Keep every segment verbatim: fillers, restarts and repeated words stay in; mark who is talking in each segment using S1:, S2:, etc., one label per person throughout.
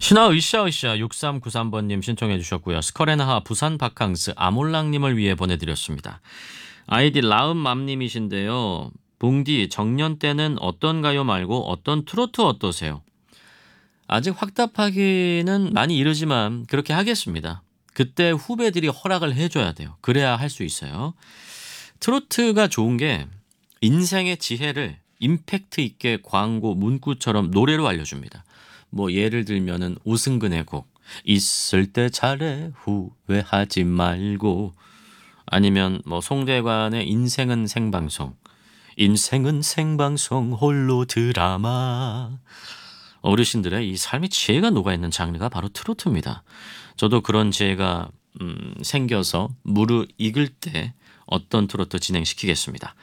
S1: 신화 으쌰으쌰 육삼구삼 번님 신청해 주셨고요. 스컬앤하 부산 바캉스 아몰랑님을 위해 보내드렸습니다. 아이디 라음맘님이신데요. 봉디 정년 때는 어떤 가요 말고 어떤 트로트 어떠세요? 아직 확답하기는 많이 이르지만 그렇게 하겠습니다. 그때 후배들이 허락을 해줘야 돼요. 그래야 할 수 있어요. 트로트가 좋은 게 인생의 지혜를 임팩트 있게 광고 문구처럼 노래로 알려줍니다. 뭐 예를 들면은 오승근의 곡 있을 때 잘해 후회하지 말고, 아니면 뭐 송대관의 인생은 생방송 인생은 생방송 홀로 드라마. 어르신들의 이 삶의 지혜가 녹아있는 장르가 바로 트로트입니다. 저도 그런 지혜가 음, 생겨서 무르익을 때 어떤 트로트 진행시키겠습니다.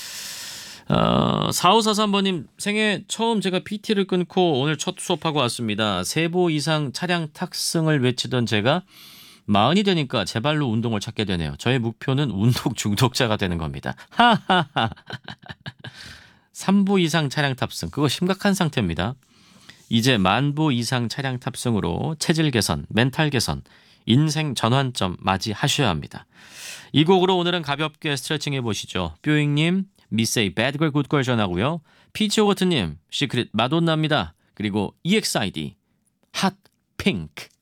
S1: 어, 사오사삼 번님 생애 처음 제가 피티를 끊고 오늘 첫 수업하고 왔습니다. 세 보 이상 차량 탑승을 외치던 제가 마흔이 되니까 제 발로 운동을 찾게 되네요. 저의 목표는 운동 중독자가 되는 겁니다. 하하하. 삼 보 이상 차량 탑승, 그거 심각한 상태입니다. 이제 만 보 이상 차량 탑승으로 체질 개선, 멘탈 개선, 인생 전환점 맞이하셔야 합니다. 이 곡으로 오늘은 가볍게 스트레칭 해보시죠. 뾰잉님, 미세이 배드걸 굿걸 전하고요. 피치오거트님, 시크릿 마돈나입니다. 그리고 이엑스아이디 핫 핑크.